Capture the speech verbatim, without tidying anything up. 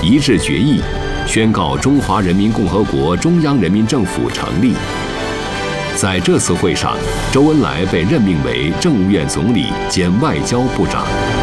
一致决议，宣告中华人民共和国中央人民政府成立。在这次会上，周恩来被任命为政务院总理兼外交部长。